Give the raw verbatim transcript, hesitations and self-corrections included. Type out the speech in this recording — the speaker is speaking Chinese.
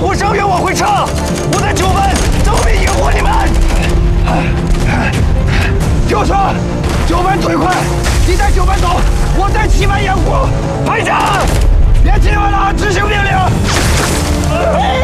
火伤员往回撤，我在九门当面掩护你们。听我说，九门腿快，你带九门走，我带七门掩护。排长，别气我了，执行命令。